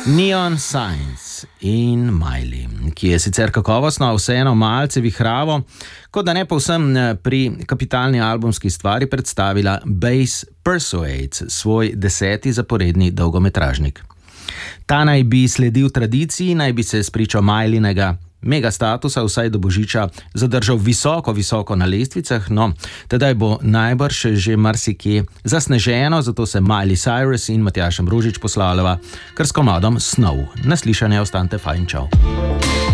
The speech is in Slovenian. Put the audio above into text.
Neon Signs in Miley, ki je sicer kakovostno, a vseeno malce vihravo, kot da ne povsem pri kapitalni albumski stvari predstavila Bass Persuades, svoj 10. zaporedni dolgometražnik. Ta naj bi sledil tradiciji, naj bi se spričo Mileyinega mega statusa vsaj do božiča zadržal visoko na lestvicah, no, tedaj bo najbrž že marsikje zasneženo, zato se Miley Cyrus in Matjaž Ambrožič poslavljava kar s komadom Snow. Na slišanje, ostanite fajn, čau.